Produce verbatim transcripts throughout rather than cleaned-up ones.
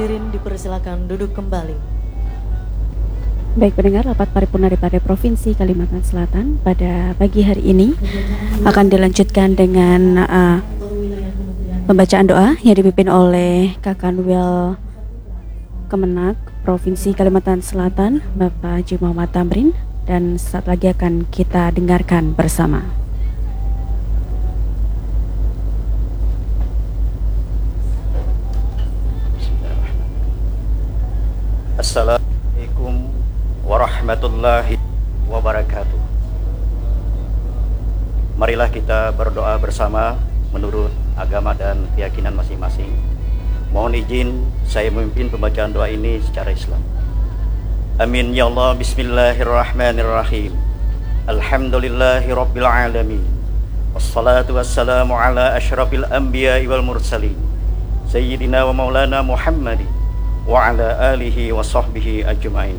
Hadirin dipersilakan duduk kembali. Baik pendengar, rapat paripurna D P R D Provinsi Kalimantan Selatan pada pagi hari ini akan dilanjutkan dengan uh, pembacaan doa yang dipimpin oleh Kakanwil Kemenak Provinsi Kalimantan Selatan, Bapak Haji Muhammad Tamrin, dan saat lagi akan kita dengarkan bersama. Assalamualaikum warahmatullahi wabarakatuh. Marilah kita berdoa bersama menurut agama dan keyakinan masing-masing. Mohon izin saya memimpin pembacaan doa ini secara Islam. Amin ya Allah. Bismillahirrahmanirrahim. Alhamdulillahi rabbil alamin. Wassalatu wassalamu ala asyrafil anbiya'i wal mursalin Sayyidina wa maulana Muhammadin wa ala alihi wa sahbihi ajma'in.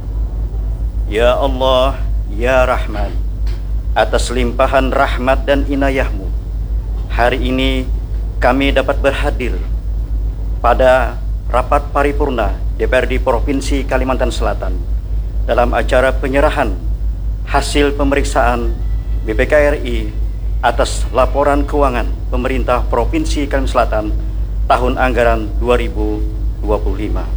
Ya Allah, Ya Rahman, atas limpahan rahmat dan inayahmu, hari ini kami dapat berhadir pada rapat paripurna D P R D Provinsi Kalimantan Selatan dalam acara penyerahan hasil pemeriksaan B P K R I atas laporan keuangan pemerintah Provinsi Kalimantan Selatan tahun anggaran dua ribu dua puluh lima.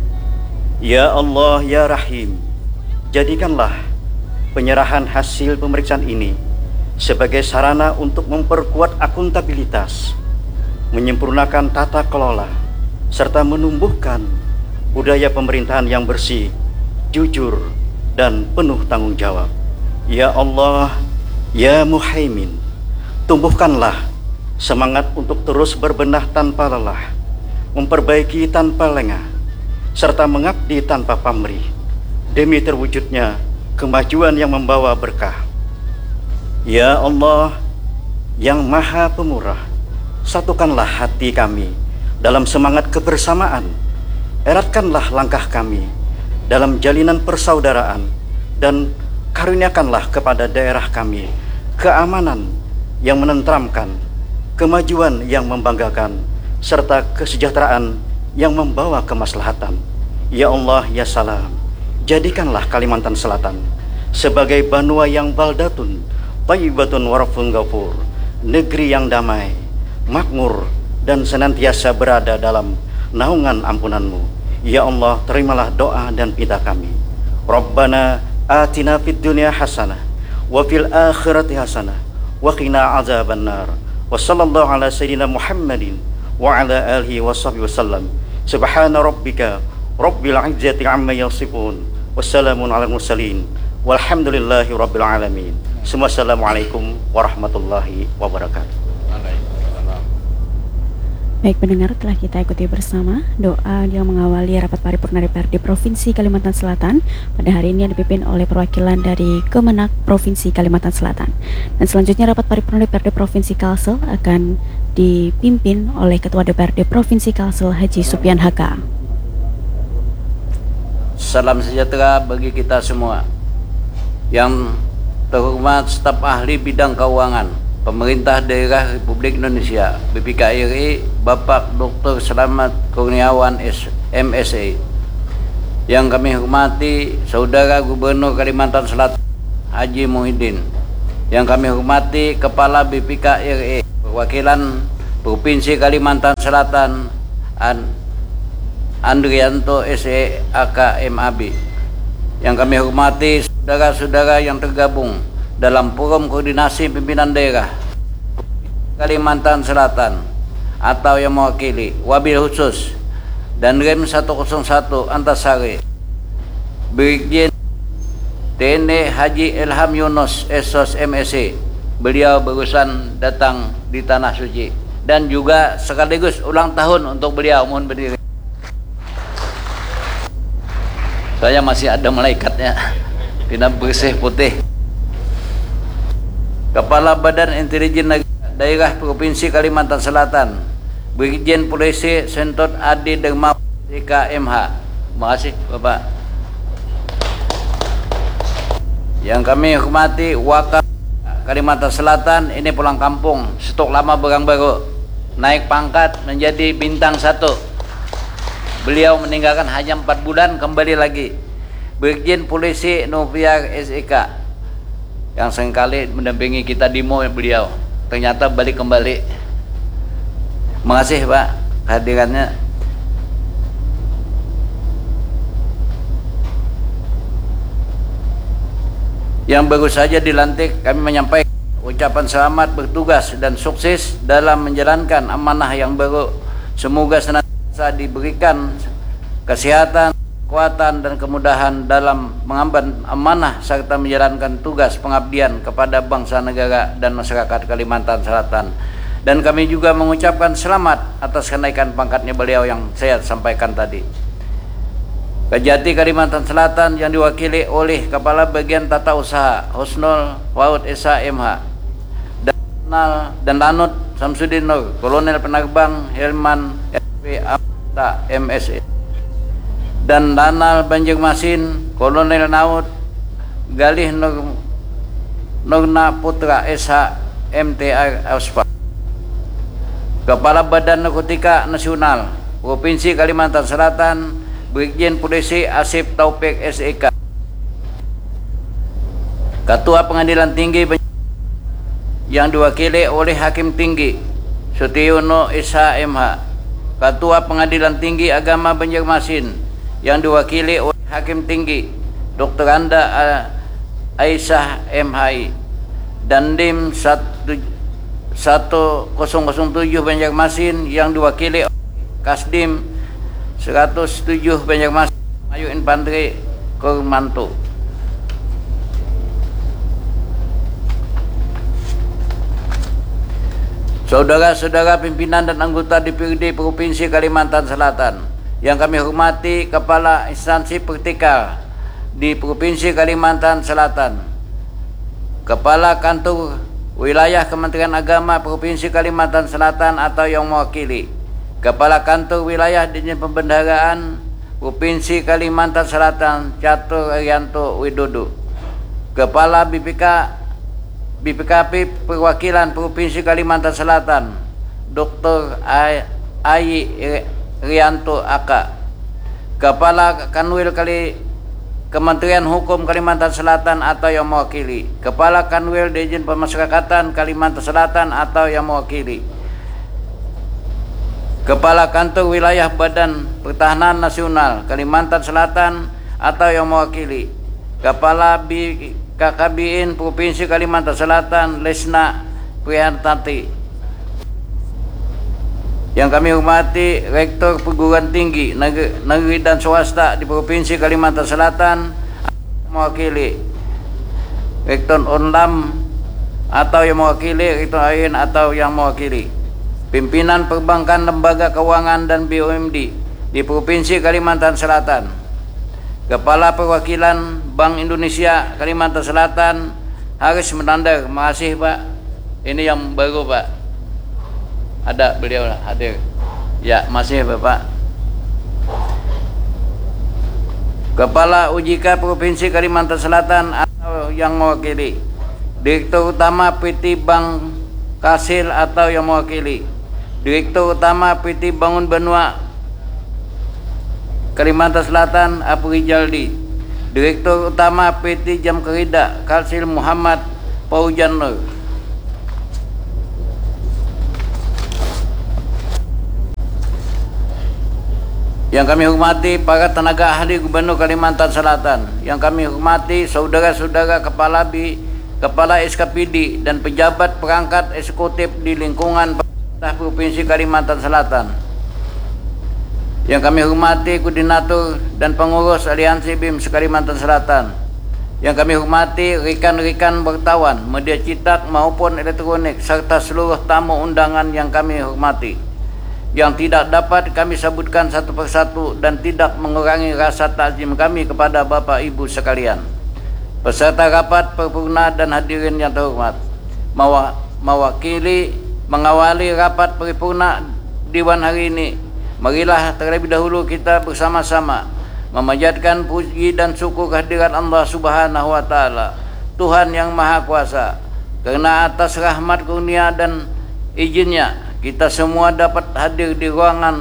Ya Allah, Ya Rahim, jadikanlah penyerahan hasil pemeriksaan ini sebagai sarana untuk memperkuat akuntabilitas, menyempurnakan tata kelola, serta menumbuhkan budaya pemerintahan yang bersih, jujur, dan penuh tanggung jawab. Ya Allah, Ya Muhaimin, tumbuhkanlah semangat untuk terus berbenah tanpa lelah, memperbaiki tanpa lengah, serta mengabdi tanpa pamrih, demi terwujudnya kemajuan yang membawa berkah. Ya Allah yang Maha Pemurah, satukanlah hati kami dalam semangat kebersamaan, eratkanlah langkah kami dalam jalinan persaudaraan, dan karuniakanlah kepada daerah kami keamanan yang menenteramkan, kemajuan yang membanggakan, serta kesejahteraan yang membawa kemaslahatan. Ya Allah, Ya Salam, jadikanlah Kalimantan Selatan sebagai banua yang baldatun thayyibatun warafun ghafur, negeri yang damai, makmur, dan senantiasa berada dalam naungan ampunanmu. Ya Allah, terimalah doa dan pinta kami. Rabbana atina fid dunya hasanah wa fil akhirati hasanah wa qina azabannar. Wa sallallahu ala sayyidina Muhammadin wa ala alihi wa sahbihi wasallam. Subhana rabbika rabbil izzati amma yasifun, wassalamun ala mursalin, walhamdulillahi rabbil alamin. Semua assalamualaikum warahmatullahi wabarakatuh. Baik pendengar, telah kita ikuti bersama doa yang mengawali rapat paripurna D P R D Provinsi Kalimantan Selatan pada hari ini yang dipimpin oleh perwakilan dari Kemenak Provinsi Kalimantan Selatan. Dan selanjutnya rapat paripurna D P R D Provinsi Kalsel akan dipimpin oleh Ketua D P R D Provinsi Kalsel Haji Supian H K. Salam sejahtera bagi kita semua. Yang terhormat staf ahli bidang keuangan Pemerintah Daerah Republik Indonesia B P K R I, Bapak Doktor Selamat Kurniawan M S A. Yang kami hormati Saudara Gubernur Kalimantan Selatan Haji Muhyiddin. Yang kami hormati Kepala B P K R I Perwakilan Provinsi Kalimantan Selatan An Andrianto S E A K M A B. Yang kami hormati saudara-saudara yang tergabung dalam Forum Koordinasi Pimpinan Daerah Kalimantan Selatan atau yang mewakili wabil khusus dan Rem seratus satu Antasari, Brigjen T N I Haji Ilham Yunus S O S M S C. Beliau barusan datang di Tanah Suci, dan juga sekaligus ulang tahun untuk beliau. Mohon berdiri. Saya masih ada malaikatnya, tidak bersih putih. Kepala Badan Intelijen Daerah Provinsi Kalimantan Selatan, Brigjen Polisi Sentot Adi Dermawan D K M H. Terima kasih Bapak. Yang kami hormati Wakil Kalimantan Selatan, ini pulang kampung, stok lama barang baru, naik pangkat menjadi bintang satu. Beliau meninggalkan hanya empat bulan kembali lagi. Brigjen Polisi Noviar S E K yang seringkali mendampingi kita di mo beliau ternyata balik kembali. Makasih Pak kehadirannya. Yang baru saja dilantik, kami menyampaikan ucapan selamat bertugas dan sukses dalam menjalankan amanah yang baru. Semoga senantiasa diberikan kesehatan, kekuatan dan kemudahan dalam mengemban amanah serta menjalankan tugas pengabdian kepada bangsa negara dan masyarakat Kalimantan Selatan. Dan kami juga mengucapkan selamat atas kenaikan pangkatnya beliau yang saya sampaikan tadi. Kejati Kalimantan Selatan yang diwakili oleh Kepala Bagian Tata Usaha Husnul Waud S H M H dan Lanut Samsudin Nur, Kolonel Penerbang Helman S P Amta M S E, dan Lanal Banjarmasin Kolonel Naud Galih Nur Nurna Putra S H M T R Auspa, Kepala Badan Narkotika Nasional Provinsi Kalimantan Selatan Brigjen Polisi Asip Taufik S E K, Ketua Pengadilan Tinggi yang diwakili oleh Hakim Tinggi Sutyono S H M H, Ketua Pengadilan Tinggi Agama Banjarmasin yang diwakili oleh Hakim Tinggi Doktor Anda Aisyah M H I, dan Dim satu nol nol tujuh Banjarmasin yang diwakili oleh Kasdim seratus tujuh Banjarmasin Ayu Infantri Kurmanto. Saudara-saudara pimpinan dan anggota D P R D Provinsi Kalimantan Selatan yang kami hormati, Kepala Instansi Vertikal di Provinsi Kalimantan Selatan, Kepala Kantor Wilayah Kementerian Agama Provinsi Kalimantan Selatan atau yang mewakili, Kepala Kantor Wilayah Dijen Pembendaharaan Provinsi Kalimantan Selatan Catur Arianto Widodo, Kepala B P K B P K P Perwakilan Provinsi Kalimantan Selatan Doktor Ayi Rianto A K, Kepala Kanwil Kali Kementerian Hukum Kalimantan Selatan atau yang mewakili, Kepala Kanwil Dijen Pemasyarakatan Kalimantan Selatan atau yang mewakili, Kepala Kantor Wilayah Badan Pertahanan Nasional Kalimantan Selatan atau yang mewakili, Kepala B K K B I N Provinsi Kalimantan Selatan Lesna Priantati. Yang kami hormati Rektor Perguruan Tinggi Negeri, Negeri dan Swasta di Provinsi Kalimantan Selatan mewakili, Rektor Onlam atau yang mewakili, Rektor A I N atau yang mewakili, Pimpinan Perbankan Lembaga Keuangan dan B U M D di Provinsi Kalimantan Selatan, Kepala Perwakilan Bank Indonesia Kalimantan Selatan Haris Menandar. Makasih Pak. Ini yang baru Pak. Ada beliau lah hadir. Ya, masih Bapak. Kepala O J K Provinsi Kalimantan Selatan atau yang mewakili, Direktur Utama P T Bank Kasil atau yang mewakili, Direktur Utama P T Bangun Benua Kalimantan Selatan Abu Rijaldi, Direktur Utama P T Jam Kerida Kalsil Muhammad Paujan Nur. Yang kami hormati para tenaga ahli Gubernur Kalimantan Selatan, yang kami hormati saudara-saudara kepala B, kepala S K P D dan pejabat perangkat eksekutif di lingkungan pemerintah Provinsi Kalimantan Selatan. Yang kami hormati koordinator dan pengurus Aliansi B I M Kalimantan Selatan. Yang kami hormati rekan-rekan wartawan, media cetak maupun elektronik serta seluruh tamu undangan yang kami hormati. Yang tidak dapat kami sebutkan satu persatu dan tidak mengurangi rasa takzim kami kepada Bapak Ibu sekalian, peserta rapat paripurna dan hadirin yang terhormat. Mewakili mengawali rapat paripurna Dewan hari ini, marilah terlebih dahulu kita bersama-sama memanjatkan puji dan syukur kehadirat Allah Subhanahu wa taala, Tuhan yang Maha Kuasa, karena atas rahmat kurnia dan izinnya kita semua dapat hadir di ruangan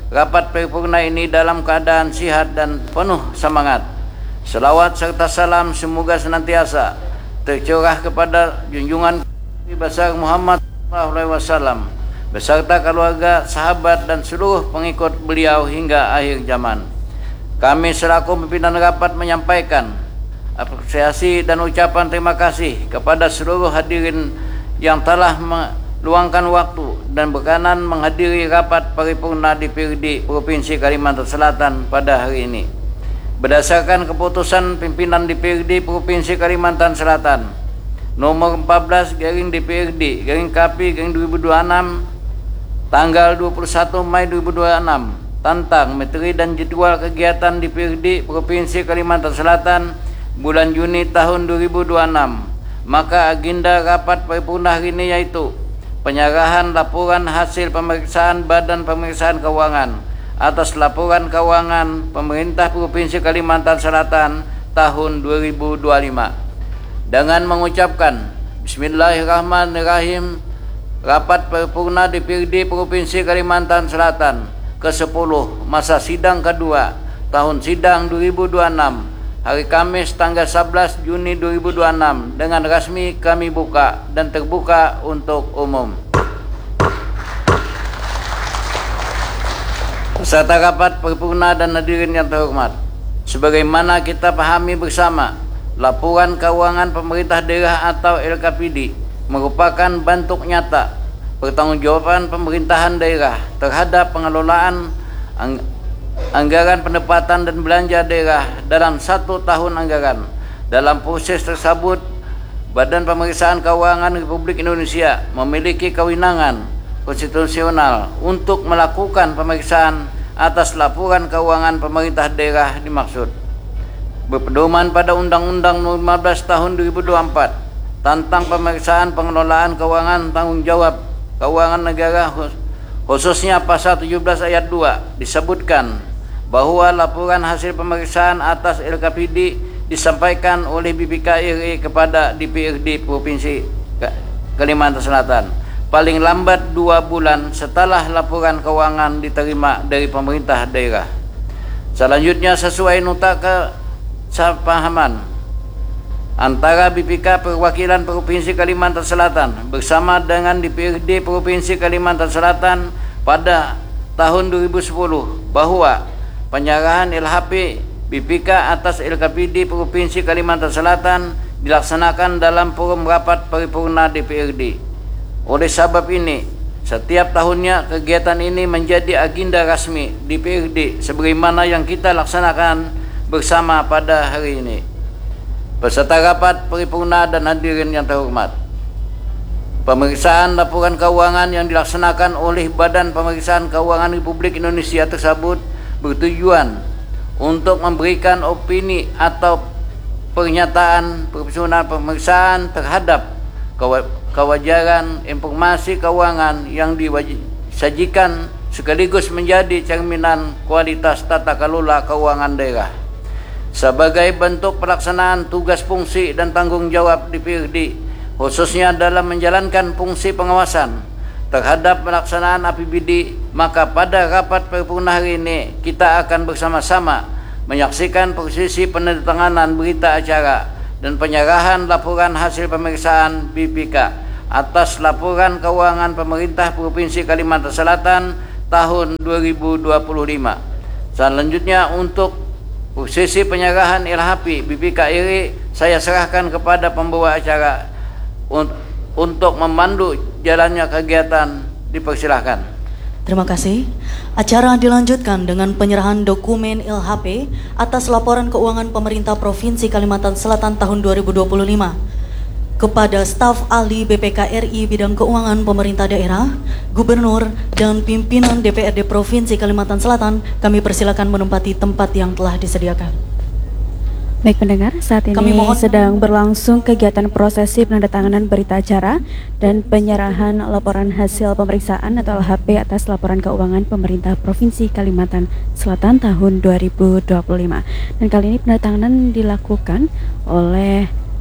rapat paripurna ini dalam keadaan sihat dan penuh semangat. Selawat serta salam semoga senantiasa tercurah kepada junjungan Nabi besar Muhammad shallallahu alaihi wasallam beserta keluarga, sahabat dan seluruh pengikut beliau hingga akhir zaman. Kami selaku pimpinan rapat menyampaikan apresiasi dan ucapan terima kasih kepada seluruh hadirin yang telah meluangkan waktu dan berkenan menghadiri rapat paripurna D P R D Provinsi Kalimantan Selatan pada hari ini. Berdasarkan keputusan pimpinan D P R D Provinsi Kalimantan Selatan nomor empat belas garing D P R D garing K P garing dua ribu dua puluh enam tanggal dua puluh satu Mei dua ribu dua puluh enam tentang materi dan jadwal kegiatan D P R D Provinsi Kalimantan Selatan bulan Juni tahun dua ribu dua puluh enam, maka agenda rapat paripurna hari ini yaitu penyerahan laporan hasil pemeriksaan Badan Pemeriksaan Keuangan atas laporan keuangan pemerintah Provinsi Kalimantan Selatan tahun dua ribu dua puluh lima. Dengan mengucapkan Bismillahirrahmanirrahim, rapat paripurna D P R D Provinsi Kalimantan Selatan ke sepuluh masa sidang kedua tahun sidang dua ribu dua puluh enam hari Kamis tanggal sebelas Juni dua ribu dua puluh enam dengan resmi kami buka dan terbuka untuk umum. Peserta rapat paripurna dan hadirin yang terhormat, sebagaimana kita pahami bersama, laporan keuangan pemerintah daerah atau L K P D merupakan bentuk nyata pertanggungjawaban pemerintahan daerah terhadap pengelolaan ang anggaran pendapatan dan belanja daerah dalam satu tahun anggaran. Dalam proses tersebut, Badan Pemeriksaan Keuangan Republik Indonesia memiliki kewenangan konstitusional untuk melakukan pemeriksaan atas laporan keuangan pemerintah daerah dimaksud. Berpedoman pada Undang-Undang Nomor lima belas Tahun dua ribu dua puluh empat tentang pemeriksaan pengelolaan keuangan tanggung jawab keuangan negara, khususnya pasal tujuh belas ayat dua disebutkan bahwa laporan hasil pemeriksaan atas L K P D disampaikan oleh B P K R I kepada D P R D Provinsi Kalimantan Selatan paling lambat dua bulan setelah laporan keuangan diterima dari pemerintah daerah. Selanjutnya, sesuai nota kesepahaman antara B P K Perwakilan Provinsi Kalimantan Selatan bersama dengan D P R D Provinsi Kalimantan Selatan pada tahun dua ribu sepuluh bahwa penyerahan L H P B P K atas L K P D Provinsi Kalimantan Selatan dilaksanakan dalam forum rapat paripurna D P R D. Oleh sebab ini, setiap tahunnya kegiatan ini menjadi agenda resmi D P R D sebagaimana yang kita laksanakan bersama pada hari ini. Peserta rapat paripurna dan hadirin yang terhormat, pemeriksaan laporan keuangan yang dilaksanakan oleh Badan Pemeriksaan Keuangan Republik Indonesia tersebut bertujuan untuk memberikan opini atau pernyataan profesional pemeriksaan terhadap kewajaran informasi keuangan yang disajikan sekaligus menjadi cerminan kualitas tata kelola keuangan daerah. Sebagai bentuk pelaksanaan tugas fungsi dan tanggung jawab D P R D, khususnya dalam menjalankan fungsi pengawasan terhadap pelaksanaan A P B D, maka pada rapat paripurna hari ini kita akan bersama-sama menyaksikan prosesi penandatanganan berita acara dan penyerahan laporan hasil pemeriksaan B P K atas laporan keuangan pemerintah Provinsi Kalimantan Selatan tahun dua ribu dua puluh lima. Selanjutnya, untuk prosesi penyerahan L H P B P K R I, saya serahkan kepada pembawa acara untuk memandu jalannya kegiatan. Dipersilahkan. Terima kasih. Acara dilanjutkan dengan penyerahan dokumen L H P atas laporan keuangan pemerintah Provinsi Kalimantan Selatan tahun dua ribu dua puluh lima kepada staf ahli B P K R I bidang keuangan pemerintah daerah, gubernur, dan pimpinan D P R D Provinsi Kalimantan Selatan. Kami persilakan menempati tempat yang telah disediakan. Baik pendengar, saat ini Kami mohon sedang berlangsung kegiatan prosesi penandatanganan berita acara dan penyerahan laporan hasil pemeriksaan atau L H P atas laporan keuangan pemerintah Provinsi Kalimantan Selatan tahun dua ribu dua puluh lima. Dan kali ini penandatanganan dilakukan oleh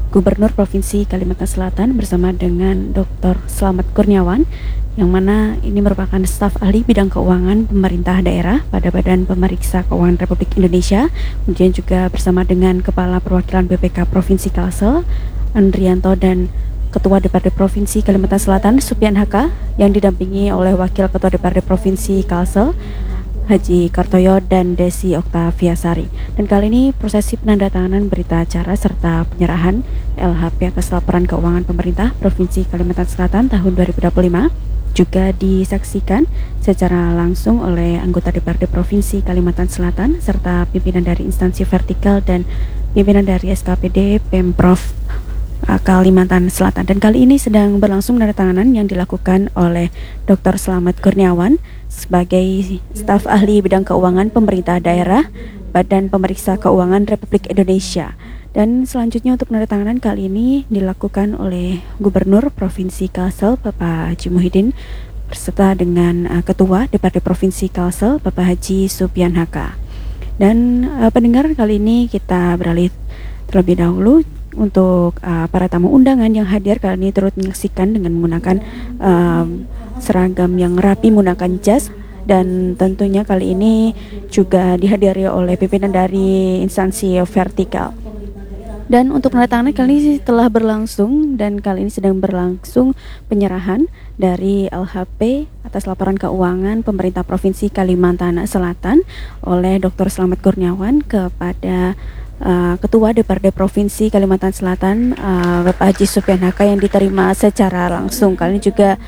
Gubernur Provinsi Kalimantan Selatan bersama dengan Doktor Slamet Kurniawan, yang mana ini merupakan staf ahli bidang keuangan pemerintah daerah pada Badan Pemeriksa Keuangan Republik Indonesia. Kemudian juga bersama dengan Kepala Perwakilan B P K Provinsi Kalsel, Andrianto, dan Ketua D P R D Provinsi Kalimantan Selatan, Supian H K, yang didampingi oleh Wakil Ketua D P R D Provinsi Kalsel, Haji Kartoyo, dan Desi Oktaviasari. Dan kali ini prosesi penandatanganan berita acara serta penyerahan L H P atas laporan keuangan pemerintah Provinsi Kalimantan Selatan tahun dua ribu dua puluh lima juga disaksikan secara langsung oleh anggota D P R D Provinsi Kalimantan Selatan serta pimpinan dari instansi vertikal dan pimpinan dari S K P D Pemprov Kalimantan Selatan. Dan kali ini sedang berlangsung penandatanganan yang dilakukan oleh Doktor Slamet Kurniawan sebagai staf ahli bidang keuangan pemerintah daerah Badan Pemeriksa Keuangan Republik Indonesia. Dan selanjutnya untuk penandatanganan kali ini dilakukan oleh Gubernur Provinsi Kalsel Bapak Haji Muhyiddin beserta dengan uh, Ketua D P R D Provinsi Kalsel Bapak Haji Supian H K. Dan uh, pendengar, kali ini kita beralih terlebih dahulu untuk uh, para tamu undangan yang hadir kali ini turut menyaksikan dengan menggunakan uh, seragam yang rapi menggunakan jas, dan tentunya kali ini juga dihadiri oleh pimpinan dari instansi vertikal. Dan untuk penandatanganan kali ini telah berlangsung, dan kali ini sedang berlangsung penyerahan dari L H P atas laporan keuangan pemerintah Provinsi Kalimantan Selatan oleh Doktor Slamet Kurniawan kepada Uh, Ketua D P R D Provinsi Kalimantan Selatan uh, Bapak Haji Supian H K, yang diterima secara langsung. Kali ini juga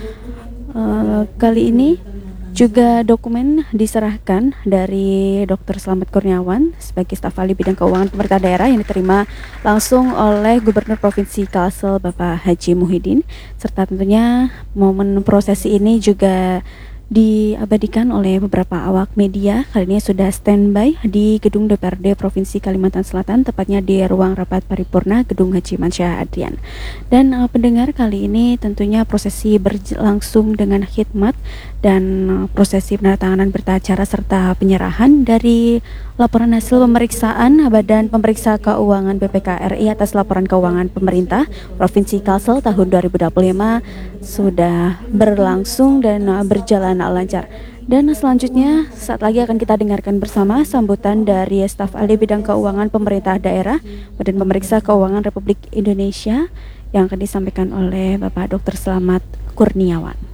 uh, kali ini juga dokumen diserahkan dari Doktor Slamet Kurniawan sebagai staf ahli bidang keuangan pemerintah daerah yang diterima langsung oleh Gubernur Provinsi Kalsel Bapak Haji Muhyiddin, serta tentunya momen prosesi ini juga diabadikan oleh beberapa awak media. Kali ini sudah standby di gedung D P R D Provinsi Kalimantan Selatan, tepatnya di ruang rapat paripurna Gedung Haji Mansyah Adrian. Dan uh, pendengar, kali ini tentunya prosesi berlangsung dengan khidmat dan uh, prosesi penandatanganan berita acara serta penyerahan dari laporan hasil pemeriksaan Badan Pemeriksa Keuangan B P K R I atas laporan keuangan pemerintah Provinsi Kalsel tahun dua ribu dua puluh lima sudah berlangsung dan uh, berjalan lancar. Dan selanjutnya saat lagi akan kita dengarkan bersama sambutan dari staf ahli bidang keuangan pemerintah daerah Badan Pemeriksa Keuangan Republik Indonesia yang akan disampaikan oleh Bapak Doktor Slamet Kurniawan.